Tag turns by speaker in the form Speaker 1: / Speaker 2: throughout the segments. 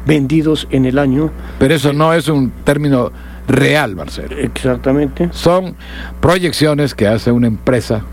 Speaker 1: vendidos en el año.
Speaker 2: Pero eso no es un término real, Marcelo.
Speaker 1: Exactamente.
Speaker 2: Son proyecciones que hace una empresa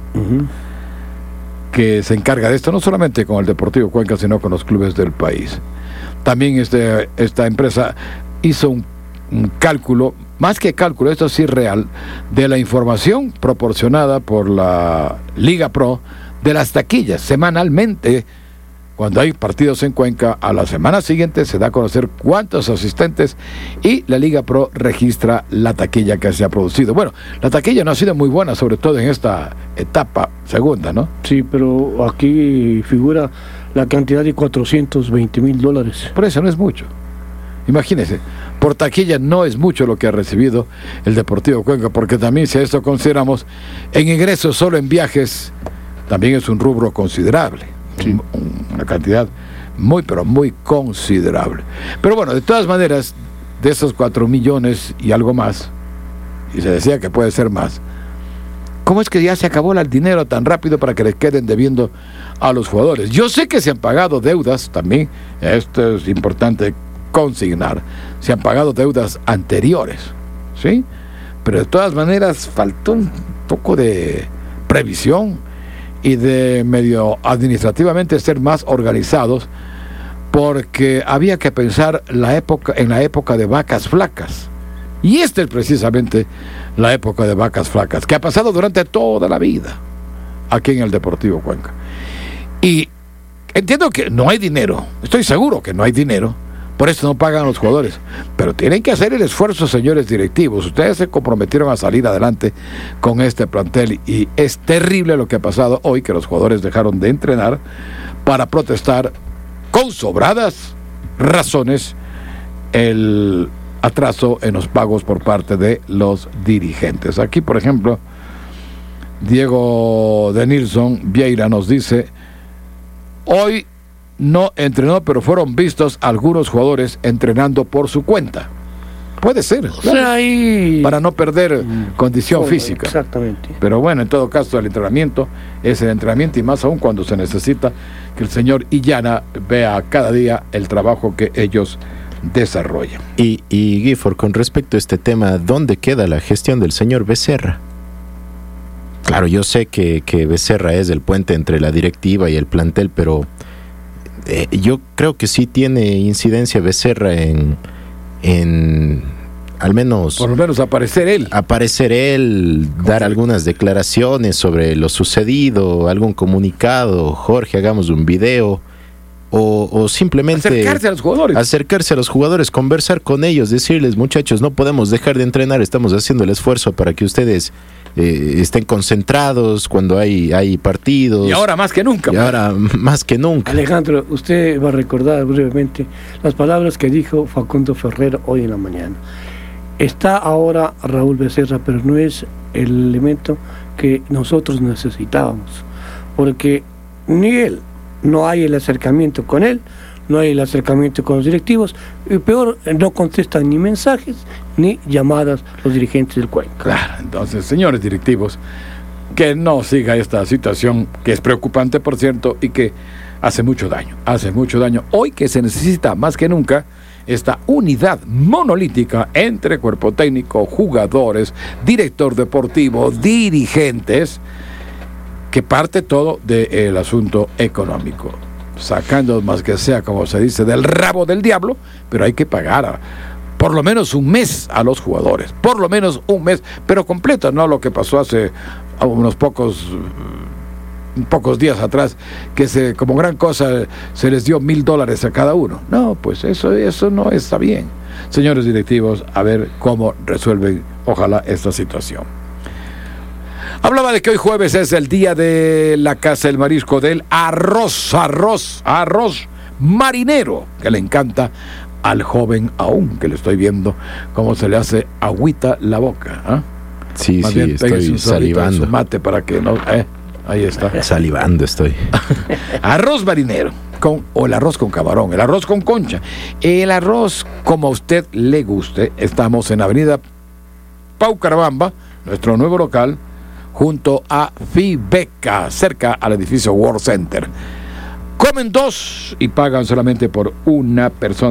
Speaker 2: que se encarga de esto, no solamente con el Deportivo Cuenca, sino con los clubes del país. También esta empresa hizo un cálculo, más que cálculo, esto sí es real, de la información proporcionada por la Liga Pro de las taquillas semanalmente. Cuando hay partidos en Cuenca, a la semana siguiente se da a conocer cuántos asistentes y la Liga Pro registra la taquilla que se ha producido. Bueno, la taquilla no ha sido muy buena, sobre todo en esta etapa segunda, ¿no?
Speaker 1: Sí, pero aquí figura la cantidad de $420,000.
Speaker 2: Por eso no es mucho. Imagínense, por taquilla no es mucho lo que ha recibido el Deportivo Cuenca, porque también, si a esto consideramos, en ingresos solo en viajes, también es un rubro considerable. Sí. Una cantidad muy, pero muy considerable. Pero bueno, de todas maneras, de esos 4 millones y algo más, y se decía que puede ser más, ¿cómo es que ya se acabó el dinero tan rápido para que les queden debiendo a los jugadores? Yo sé que se han pagado deudas también, esto es importante consignar, se han pagado deudas anteriores, ¿sí? Pero de todas maneras faltó un poco de previsión y de medio administrativamente ser más organizados, porque había que pensar en la época de vacas flacas, y esta es precisamente la época de vacas flacas que ha pasado durante toda la vida aquí en el Deportivo Cuenca. Y entiendo que no hay dinero, estoy seguro que no hay dinero, por eso no pagan a los jugadores, pero tienen que hacer el esfuerzo, señores directivos. Ustedes se comprometieron a salir adelante con este plantel y es terrible lo que ha pasado hoy, que los jugadores dejaron de entrenar para protestar con sobradas razones el atraso en los pagos por parte de los dirigentes. Aquí, por ejemplo, Diego de Nilsson Vieira nos dice: hoy no entrenó, pero fueron vistos algunos jugadores entrenando por su cuenta. Puede ser,
Speaker 1: o sea, ahí...
Speaker 2: para no perder condición física.
Speaker 1: Exactamente.
Speaker 2: Pero bueno, en todo caso, el entrenamiento es el entrenamiento, y más aún cuando se necesita que el señor Illana vea cada día el trabajo que ellos desarrollan.
Speaker 3: Y Gifford, con respecto a este tema, ¿dónde queda la gestión del señor Becerra? Claro, yo sé que Becerra es el puente entre la directiva y el plantel, pero yo creo que sí tiene incidencia Becerra en al menos...
Speaker 2: Por lo menos aparecer él,
Speaker 3: dar algunas declaraciones sobre lo sucedido, algún comunicado, Jorge, hagamos un video, o simplemente... Acercarse a los jugadores, conversar con ellos, decirles: muchachos, no podemos dejar de entrenar, estamos haciendo el esfuerzo para que ustedes estén concentrados cuando hay partidos.
Speaker 2: Y ahora más que nunca.
Speaker 1: Alejandro, usted va a recordar brevemente las palabras que dijo Facundo Ferrer hoy en la mañana. Está ahora Raúl Becerra, pero no es el elemento que nosotros necesitábamos, porque ni él, no hay el acercamiento con él, no hay el acercamiento con los directivos, y peor, no contestan ni mensajes ni llamadas los dirigentes del Cuenca.
Speaker 2: Claro, entonces, señores directivos, que no siga esta situación, que es preocupante, por cierto, y que hace mucho daño. Hoy que se necesita más que nunca esta unidad monolítica entre cuerpo técnico, jugadores, director deportivo, dirigentes, que parte todo del asunto económico, sacando más que sea, como se dice, del rabo del diablo, pero hay que pagar por lo menos un mes a los jugadores, por lo menos un mes, pero completo, no lo que pasó hace unos pocos días atrás, que como gran cosa se les dio $1,000 a cada uno. No, pues eso no está bien. Señores directivos, a ver cómo resuelven, ojalá, esta situación. Hablaba de que hoy jueves es el día de la Casa del Marisco, del arroz marinero, que le encanta al joven, aún que le estoy viendo cómo se le hace agüita la boca, ¿eh?
Speaker 3: Sí,
Speaker 2: más
Speaker 3: sí,
Speaker 2: bien,
Speaker 3: estoy salivando.
Speaker 2: Su mate para que no, ahí está.
Speaker 3: Salivando estoy.
Speaker 2: Arroz marinero, o el arroz con camarón, el arroz con concha, el arroz como a usted le guste. Estamos en Avenida Paucarabamba, nuestro nuevo local, junto a Fibeca, cerca al edificio World Center. Comen 2 y pagan solamente por una persona.